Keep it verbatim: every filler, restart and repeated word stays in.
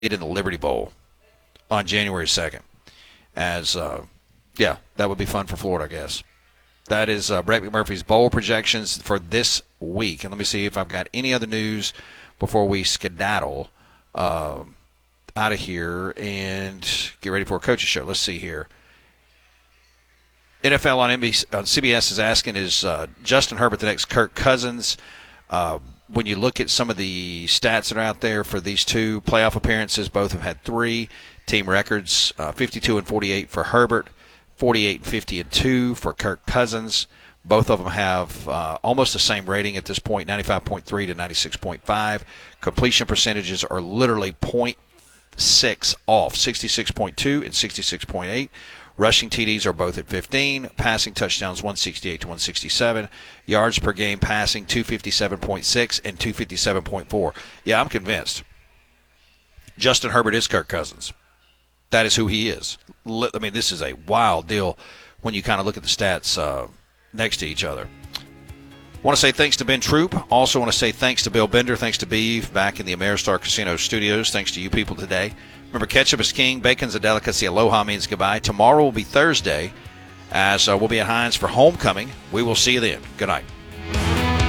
in the Liberty Bowl on January second. As, uh, yeah, that would be fun for Florida, I guess. That is uh, Brett McMurphy's bowl projections for this week. And let me see if I've got any other news before we skedaddle uh, out of here and get ready for a coach's show. Let's see here. N F L on, N B C, on C B S is asking, is uh, Justin Herbert the next Kirk Cousins? Uh, when you look at some of the stats that are out there for these two playoff appearances, both have had three team records, uh, fifty-two and forty-eight for Herbert, forty-eight and fifty and two for Kirk Cousins. Both of them have uh, almost the same rating at this point, ninety-five point three to ninety-six point five. Completion percentages are literally zero point six off, sixty-six point two and sixty-six point eight. Rushing T Ds are both at fifteen. Passing touchdowns one sixty-eight to one sixty-seven. Yards per game passing two fifty-seven point six and two fifty-seven point four. Yeah, I'm convinced. Justin Herbert is Kirk Cousins. That is who he is. I mean, this is a wild deal when you kind of look at the stats uh, next to each other. I want to say thanks to Ben Troop. Also want to say thanks to Bill Bender. Thanks to Beeve back in the Ameristar Casino studios. Thanks to you people today. Remember, ketchup is king. Bacon's a delicacy. Aloha means goodbye. Tomorrow will be Thursday as uh, we'll be at Heinz for homecoming. We will see you then. Good night.